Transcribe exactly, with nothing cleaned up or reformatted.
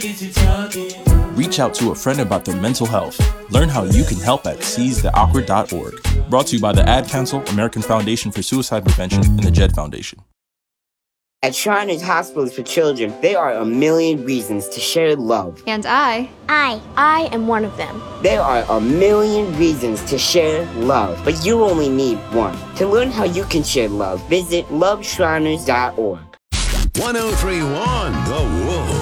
Reach out to a friend about their mental health. Learn how you can help at seize the awkward dot org. Brought to you by the Ad Council, American Foundation for Suicide Prevention, and the Jed Foundation. At Shriners Hospitals for Children, there are a million reasons to share love. And I, I, I am one of them. There are a million reasons to share love, but you only need one. To learn how you can share love, visit love shriners dot org. one oh three point one The Wolf.